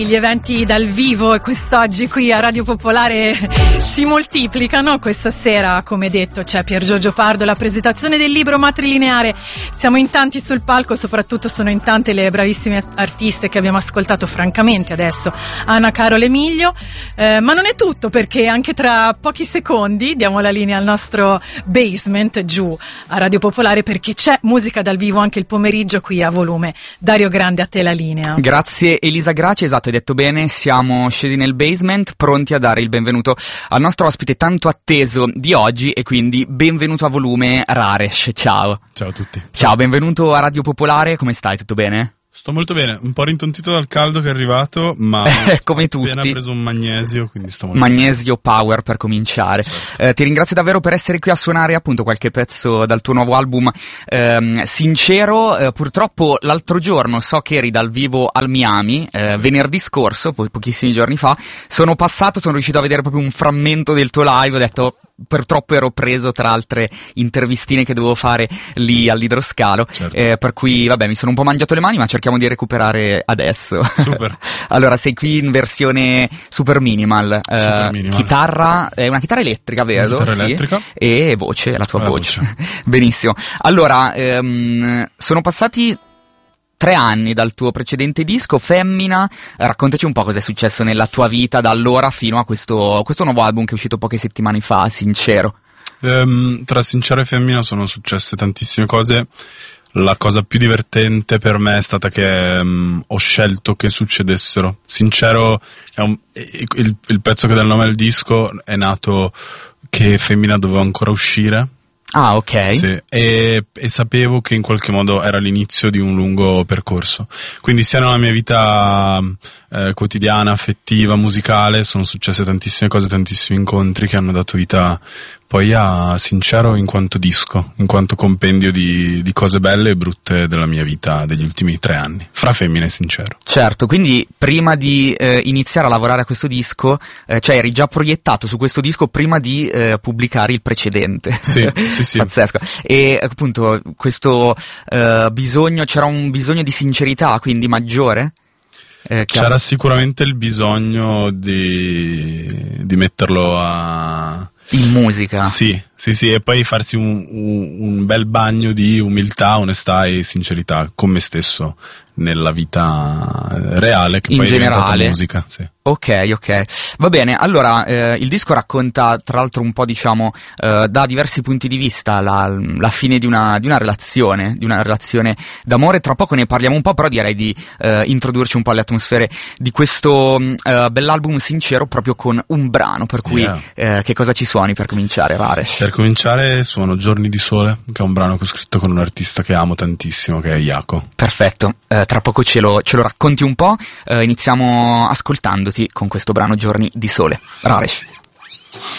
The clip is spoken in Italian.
Gli eventi dal vivo e quest'oggi qui a Radio Popolare si moltiplicano. Questa sera, come detto, c'è Pier Giorgio Pardo, la presentazione del libro Matrilineare. Siamo in tanti sul palco, soprattutto sono in tante le bravissime artiste che abbiamo ascoltato francamente adesso, Anna, Carol, Emilio, ma non è tutto, perché anche tra pochi secondi diamo la linea al nostro basement giù a Radio Popolare, perché c'è musica dal vivo anche il pomeriggio qui a Volume. Dario Grande, a te la linea. Grazie Elisa Graci, esatto, hai detto bene, siamo scesi nel basement pronti a dare il benvenuto al nostro ospite tanto atteso di oggi, e quindi benvenuto a Volume, Raresh. Ciao. Ciao a tutti. Ciao, benvenuto a Radio Popolare, come stai? Tutto bene? Sto molto bene, un po' rintontito dal caldo che è arrivato, ma come tutti. ho appena preso un magnesio, quindi sto molto Magnesio bene. Power per cominciare. Certo. Ti ringrazio davvero per essere qui a suonare appunto qualche pezzo dal tuo nuovo album Sincero. Purtroppo l'altro giorno so che eri dal vivo al Miami, Sì. venerdì scorso, pochissimi giorni fa. Sono riuscito a vedere proprio un frammento del tuo live, ho detto purtroppo ero preso tra altre intervistine che dovevo fare lì all'Idroscalo, Certo. per cui vabbè, mi sono un po' mangiato le mani, ma cerchiamo di recuperare adesso. Super. Allora, sei qui in versione super minimal, Super minimal. chitarra, è una chitarra elettrica, vedo? Una chitarra Sì. elettrica. E voce, la tua La voce. Benissimo. Allora, sono passati 3 anni dal tuo precedente disco, Femmina. Raccontaci un po' cosa è successo nella tua vita da allora fino a questo nuovo album che è uscito poche settimane fa, Sincero. Tra Sincero e Femmina sono successe tantissime cose. La cosa più divertente per me è stata che ho scelto che succedessero. Sincero è il pezzo che dà il nome al disco, è nato che Femmina doveva ancora uscire. Ah, ok. Sì, e sapevo che in qualche modo era l'inizio di un lungo percorso. Quindi sia nella mia vita quotidiana, affettiva, musicale, sono successe tantissime cose, tantissimi incontri che hanno dato vita poi a Sincero in quanto disco, in quanto compendio di cose belle e brutte della mia vita degli ultimi 3 anni, fra Femmina e Sincero. Certo, quindi prima di iniziare a lavorare a questo disco, cioè eri già proiettato su questo disco prima di pubblicare il precedente. Sì, sì. Pazzesco. E appunto questo bisogno, c'era un bisogno di sincerità, quindi maggiore? C'era sicuramente il bisogno di metterlo in musica. Sì, e poi farsi un bel bagno di umiltà, onestà e sincerità con me stesso nella vita reale, che in poi generale. è diventata musica, sì. Ok, va bene. Allora, il disco racconta tra l'altro un po', diciamo, da diversi punti di vista la fine di una relazione d'amore. Tra poco ne parliamo un po', però direi di introdurci un po' alle atmosfere di questo bell'album Sincero, proprio con un brano, per cui che cosa ci suoni per cominciare, Raresh? Per cominciare suono Giorni di Sole, che è un brano che ho scritto con un artista che amo tantissimo, che è Jaco. Perfetto, tra poco ce lo racconti un po', iniziamo ascoltandoti con questo brano Giorni di Sole. Raresh.